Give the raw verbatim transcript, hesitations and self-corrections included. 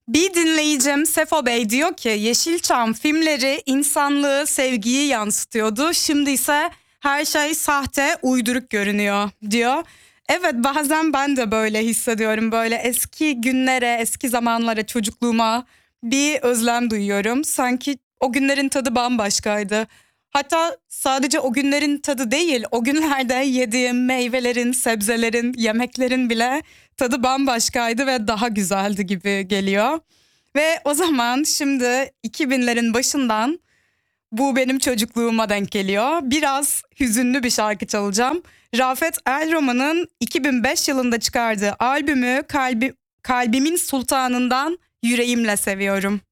Bir dinleyicim Sefo Bey diyor ki Yeşilçam filmleri insanlığı, sevgiyi yansıtıyordu. Şimdi ise her şey sahte, uyduruk görünüyor diyor. Evet, bazen ben de böyle hissediyorum. Böyle eski günlere, eski zamanlara, çocukluğuma bir özlem duyuyorum. Sanki o günlerin tadı bambaşkaydı. Hatta sadece o günlerin tadı değil, o günlerde yediğim meyvelerin, sebzelerin, yemeklerin bile tadı bambaşkaydı ve daha güzeldi gibi geliyor. Ve o zaman şimdi iki binlerin başından bu benim çocukluğuma denk geliyor. Biraz hüzünlü bir şarkı çalacağım. Rafet El Roman'ın iki bin beş yılında çıkardığı albümü Kalbi, Kalbimin Sultanından Yüreğimle Seviyorum.